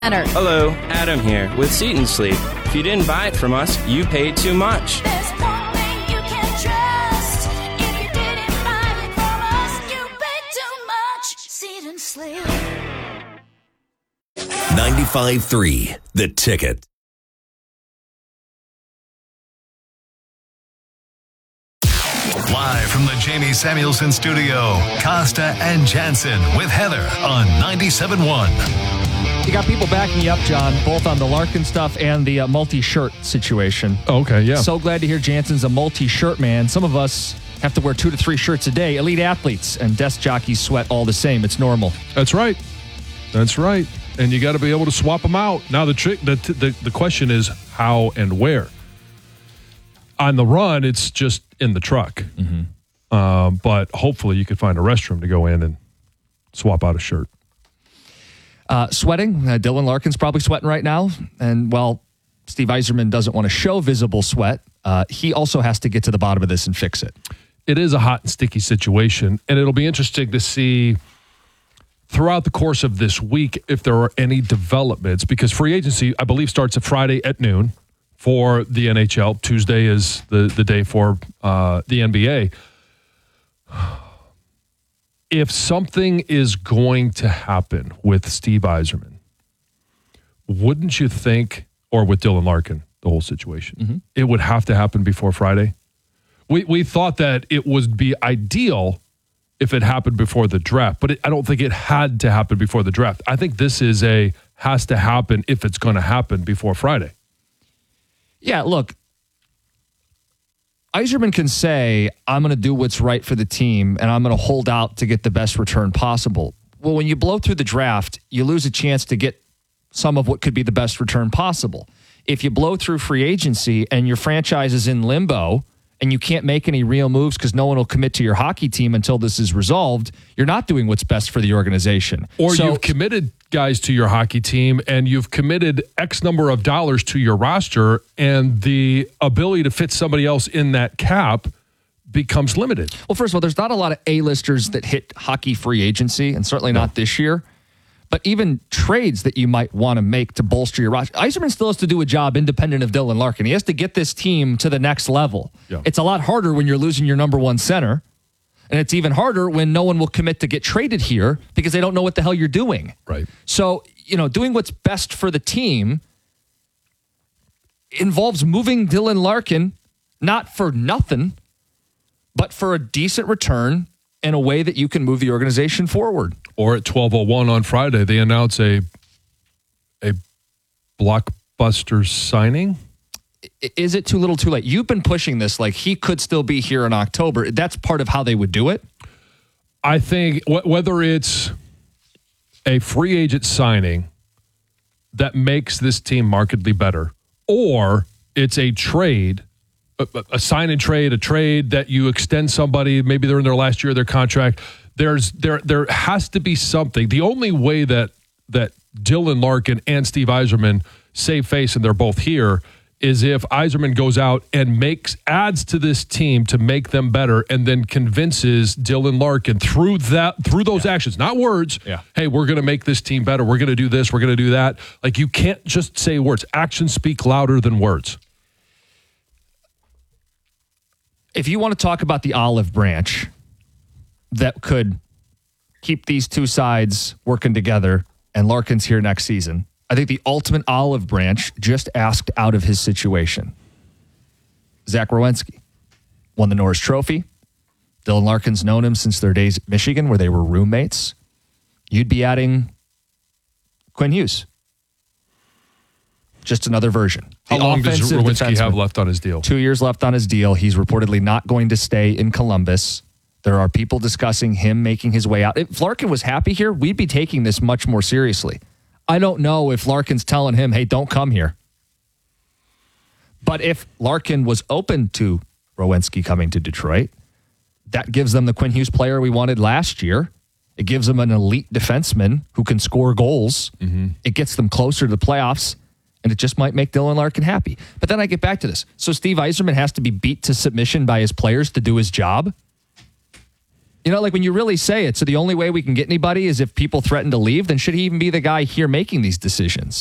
Hello, Adam here with Seat and Sleep. If you didn't buy it from us, you paid too much. There's one thing you can trust. If you didn't buy it from us, you paid too much. Seat and Sleep. 95.3, The Ticket. Live from the Jamie Samuelson studio, Costa and Jansen with Heather on 97.1. You got people backing you up, John, both on the Larkin stuff and the multi-shirt situation. Okay, yeah. So glad to hear Jansen's a multi-shirt man. Some of us have to wear 2 to 3 shirts a day. Elite athletes and desk jockeys sweat all the same. It's normal. That's right. That's right. And you got to be able to swap them out. Now, the question is how and where. On the run, it's just in the truck. Mm-hmm. But hopefully you could find a restroom to go in and swap out a shirt. Sweating. Dylan Larkin's probably sweating right now. And while Steve Yzerman doesn't want to show visible sweat, he also has to get to the bottom of this and fix it. It is a hot and sticky situation, and it'll be interesting to see throughout the course of this week if there are any developments, because free agency, I believe, starts at Friday at noon for the NHL. Tuesday is the day for the NBA. If something is going to happen with Steve Yzerman, wouldn't you think, or with Dylan Larkin, the whole situation, it would have to happen before Friday? We thought that it would be ideal if it happened before the draft, but I don't think it had to happen before the draft. I think this is has to happen if it's going to happen before Friday. Yeah, look, Yzerman can say, I'm going to do what's right for the team, and I'm going to hold out to get the best return possible. Well, when you blow through the draft, you lose a chance to get some of what could be the best return possible. If you blow through free agency and your franchise is in limbo and you can't make any real moves because no one will commit to your hockey team until this is resolved, you're not doing what's best for the organization. Or you've committed guys to your hockey team and you've committed X number of dollars to your roster, and the ability to fit somebody else in that cap becomes limited. Well, first of all, there's not a lot of A-listers that hit hockey free agency, and certainly not this year. But even trades that you might want to make to bolster your roster. Yzerman still has to do a job independent of Dylan Larkin. He has to get this team to the next level. Yeah. It's a lot harder when you're losing your number one center. And it's even harder when no one will commit to get traded here because they don't know what the hell you're doing. Right. So, doing what's best for the team involves moving Dylan Larkin, not for nothing, but for a decent return in a way that you can move the organization forward. Or at 12:01 on Friday, they announce a blockbuster signing. Is it too little too late? You've been pushing this like he could still be here in October. That's part of how they would do it. I think whether it's a free agent signing that makes this team markedly better, or it's a trade, a sign and trade, a trade that you extend somebody, maybe they're in their last year of their contract. There has to be something. The only way that Dylan Larkin and Steve Yzerman save face and they're both here is if Yzerman goes out and adds to this team to make them better, and then convinces Dylan Larkin through those actions, not words. Yeah. Hey, we're going to make this team better. We're going to do this. We're going to do that. Like, you can't just say words. Actions speak louder than words. If you want to talk about the olive branch that could keep these two sides working together, and Larkin's here next season, I think the ultimate olive branch just asked out of his situation. Zach Werenski won the Norris Trophy. Dylan Larkin's known him since their days at Michigan, where they were roommates. You'd be adding Quinn Hughes. Just another version. How long does Werenski have left on his deal? 2 years left on his deal. He's reportedly not going to stay in Columbus. There are people discussing him making his way out. If Larkin was happy here, we'd be taking this much more seriously. I don't know if Larkin's telling him, hey, don't come here. But if Larkin was open to Werenski coming to Detroit, that gives them the Quinn Hughes player we wanted last year. It gives them an elite defenseman who can score goals. Mm-hmm. It gets them closer to the playoffs, and it just might make Dylan Larkin happy. But then I get back to this. So Steve Yzerman has to be beat to submission by his players to do his job? You know, like when you really say it, so the only way we can get anybody is if people threaten to leave, then should he even be the guy here making these decisions?